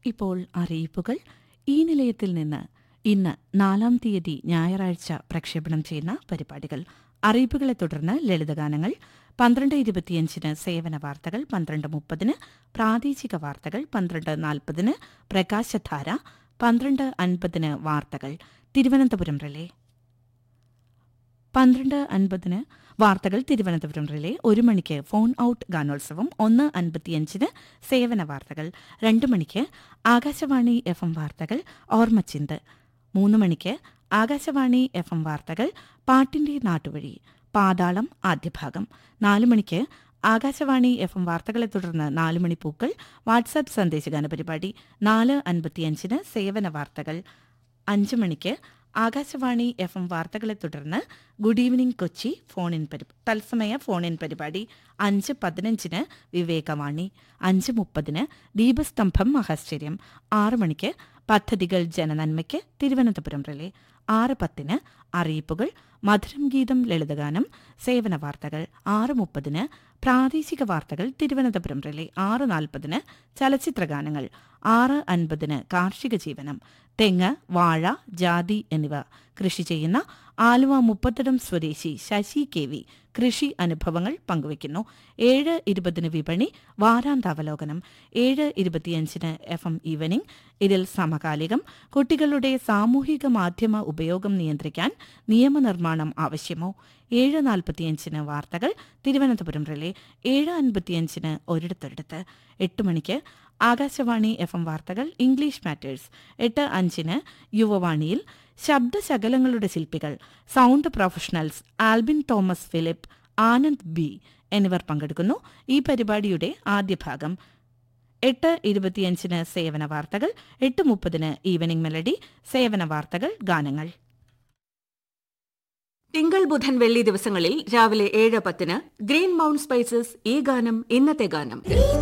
ഇപ്പോൾ അറിയിപ്പുകൾ. ഈ നിലയത്തിൽ നിന്ന് ഇന്ന് 4-ാം തീയതി ഞായറാഴ്ച പ്രക്ഷേപണം ചെയ്യുന്ന പരിപാടികൾ. അറിയിപ്പുകളെ തുടർന്ന് ലളിതഗാനങ്ങൾ, 12:25 സേവന വാർത്തകൾ, 12:30 പ്രാദേശിക വാർത്തകൾ, 12:40 പ്രകാശധാര, 12:50 വാർത്തകൾ തിരുവനന്തപുരം റിലേ. 12:50 വാർത്തകൾ തിരുവനന്തപുരം റിലേ. 1 മണിക്ക് ഫോൺ ഔട്ട് ഗാനോത്സവം, 1:55 സേവന വാർത്തകൾ, 2 മണിക്ക് ആകാശവാണി FM വാർത്തകൾ ഓർമ്മച്ചിന്ത്, 3 മണിക്ക് ആകാശവാണി FM വാർത്തകൾ പാട്ടിന്റെ നാട്ടുവഴി പാതാളം ആദ്യഭാഗം, 4 മണിക്ക് ആകാശവാണി FM വാർത്തകളെ തുടർന്ന് 4 മണി പൂക്കൾ വാട്സാപ്പ് സന്ദേശഗാന പരിപാടി, 4:55 സേവന വാർത്തകൾ, 5 മണിക്ക് ആകാശവാണി FM വാർത്തകളെ തുടർന്ന് ഗുഡ് ഈവനിംഗ് കൊച്ചി തത്സമയ ഫോൺ ഇൻ പരിപാടി, 5:15 വിവേകവാണി, 5:30 ദീപസ്തംഭം മഹാശ്ചര്യം, 6 മണിക്ക് പദ്ധതികൾ ജനനന്മയ്ക്ക് തിരുവനന്തപുരം റിലേ, 6:10 അറിയിപ്പുകൾ, മധുരം ഗീതം ലളിതഗാനം സേവന വാർത്തകൾ, 6:30 പ്രാദേശിക വാർത്തകൾ തിരുവനന്തപുരം റിലേ, 6:40 ചലച്ചിത്രഗാനങ്ങൾ, 6:50 കാർഷിക ജീവനം. തെങ്ങ്, വാഴ, ജാതി എന്നിവ കൃഷി ചെയ്യുന്ന ആലുവ മുപ്പത്തിടം സ്വദേശി ശശി KV കൃഷി അനുഭവങ്ങൾ പങ്കുവയ്ക്കുന്നു. 7:20 വിപണി വാരാന്താവലോകനം, 7:25 FM ഈവനിംഗ്. ഇതിൽ സമകാലികം, കുട്ടികളുടെ സാമൂഹിക മാധ്യമ ഉപയോഗം നിയന്ത്രിക്കാൻ നിയമനിർമ്മാണം ആവശ്യമോ, 7:45 വാർത്തകൾ തിരുവനന്തപുരം റിലേ, 7:55 ഒരിടത്തൊരിടത്ത്. 8 മണിക്ക് ആകാശവാണി FM വാർത്തകൾ English matters, 8:05 യുവവാണിയിൽ ശബ്ദശകലങ്ങളുടെ ശില്പികൾ, sound professionals Albin Thomas Philip, Anand B എന്നിവർ പങ്കെടുക്കുന്നു. ഈ പരിപാടിയുടെ ആദ്യ ഭാഗം. 8:25 സേവന വാർത്തകൾ, 8:30 ഈവനിംഗ് മെലഡി സേവന വാർത്തകൾ ഗാനങ്ങൾ. തിങ്കൾ ബുധൻ വെള്ളി ദിവസങ്ങളിൽ രാവിലെ 7:10 ഗ്രീൻ മൗണ്ട് സ്പൈസസ് ഈ ഗാനം ഇന്നത്തെ ഗാനം.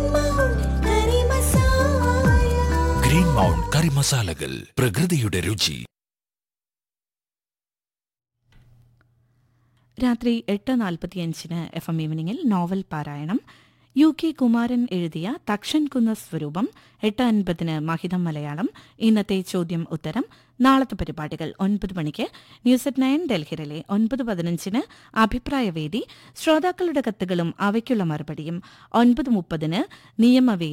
ഗ്രീൻ മൗണ്ട് കറി മസാലകൾ, പ്രകൃതിയുടെ രുചി. രാത്രി 8:45 FM ഈവനിംഗിൽ നോവൽ പാരായണം. UK കുമാരൻ എഴുതിയ തക്ഷൻ കുന്ന സ്വരൂപം. 8:50 മഹിതം മലയാളം ഇന്നത്തെ ചോദ്യം ഉത്തരം. നാളത്തെ പരിപാടികൾ: 9 മണിക്ക് ന്യൂസ് അറ്റ് 9 ഡൽഹി റിലേ, 9:15 അഭിപ്രായവേദി ശ്രോതാക്കളുടെ കത്തുകളും അവയ്ക്കുള്ള മറുപടിയും, 9:30 നിയമവേദി